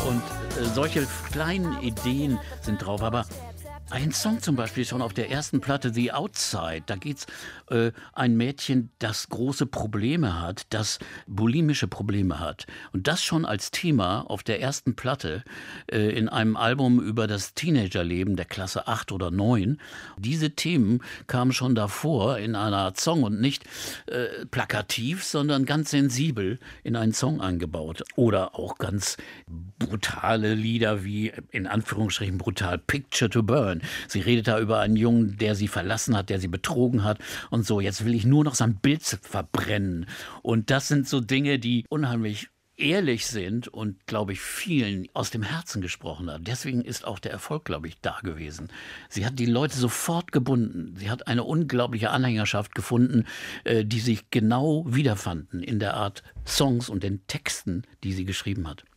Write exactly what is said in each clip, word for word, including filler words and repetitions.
Und äh, solche kleinen Ideen sind drauf. Aber ein Song zum Beispiel schon auf der ersten Platte, The Outside, da geht's äh, ein Mädchen, das große Probleme hat, das bulimische Probleme hat. Und das schon als Thema auf der ersten Platte äh, in einem Album über das Teenagerleben der Klasse acht oder neun. Diese Themen kamen schon davor in einer Art Song und nicht äh, plakativ, sondern ganz sensibel in einen Song eingebaut. Oder auch ganz brutale Lieder wie, in Anführungsstrichen brutal, Picture to Burn. Sie redet da über einen Jungen, der sie verlassen hat, der sie betrogen hat und so. Jetzt will ich nur noch sein Bild verbrennen. Und das sind so Dinge, die unheimlich ehrlich sind und, glaube ich, vielen aus dem Herzen gesprochen haben. Deswegen ist auch der Erfolg, glaube ich, da gewesen. Sie hat die Leute sofort gebunden. Sie hat eine unglaubliche Anhängerschaft gefunden, die sich genau wiederfanden in der Art Songs und den Texten, die sie geschrieben hat.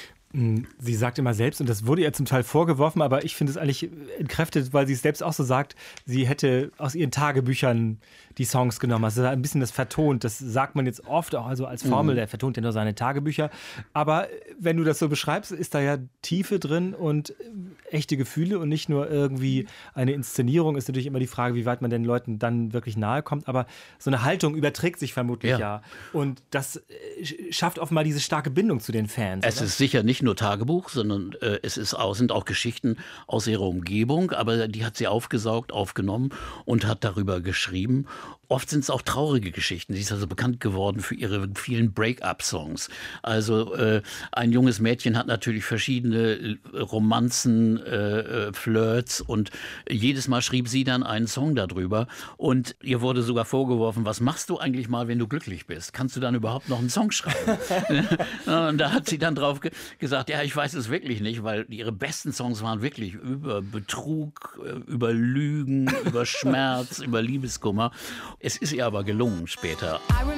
Sie sagt immer selbst, und das wurde ihr zum Teil vorgeworfen, aber ich finde es eigentlich entkräftet, weil sie es selbst auch so sagt, sie hätte aus ihren Tagebüchern die Songs genommen. Also ein bisschen das vertont, das sagt man jetzt oft auch also als Formel, der vertont ja nur seine Tagebücher. Aber wenn du das so beschreibst, ist da ja Tiefe drin und echte Gefühle und nicht nur irgendwie eine Inszenierung. Ist natürlich immer die Frage, wie weit man den Leuten dann wirklich nahe kommt. Aber so eine Haltung überträgt sich vermutlich ja. ja. Und das schafft offenbar diese starke Bindung zu den Fans. Es oder? Ist sicher nicht nur Tagebuch, sondern äh, es ist auch, sind auch Geschichten aus ihrer Umgebung, aber die hat sie aufgesaugt, aufgenommen und hat darüber geschrieben. Oft sind es auch traurige Geschichten. Sie ist also bekannt geworden für ihre vielen Break-up-Songs. Also äh, ein junges Mädchen hat natürlich verschiedene Romanzen, äh, Flirts und jedes Mal schrieb sie dann einen Song darüber und ihr wurde sogar vorgeworfen, was machst du eigentlich mal, wenn du glücklich bist? Kannst du dann überhaupt noch einen Song schreiben? Und da hat sie dann drauf ge- gesagt, ja, ich weiß es wirklich nicht, weil ihre besten Songs waren wirklich über Betrug, über Lügen, über Schmerz, über Liebeskummer. Es ist ihr aber gelungen später.